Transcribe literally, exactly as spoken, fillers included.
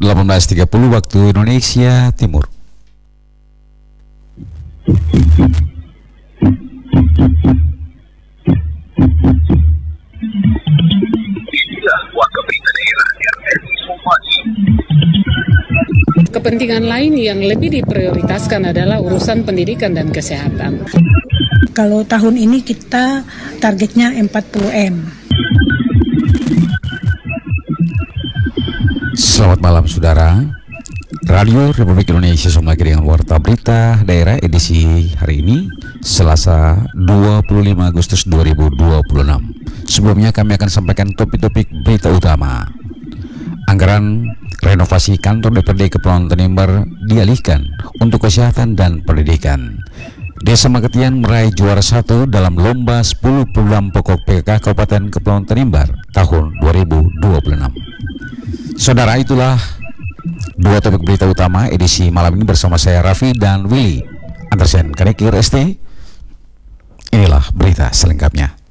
delapan belas tiga puluh waktu Indonesia Timur. Kepentingan lain yang lebih diprioritaskan adalah urusan pendidikan dan kesehatan. Kalau tahun ini kita targetnya empat puluh M. Selamat malam saudara. Radio Republik Indonesia kembali dengan Warta Berita Daerah edisi hari ini Selasa dua puluh lima Agustus dua ribu dua puluh enam. Sebelumnya kami akan sampaikan topik-topik berita utama. Anggaran renovasi kantor D P R D Kepulauan Tanimbar dialihkan untuk kesehatan dan pendidikan. Desa Maketian meraih juara satu dalam lomba sepuluh program pokok P K K Kabupaten Kepulauan Tanimbar tahun dua ribu dua puluh enam. Saudara, itulah dua topik berita utama edisi malam ini bersama saya Raffi dan Willy Andersen Kanekir S T. Inilah berita selengkapnya.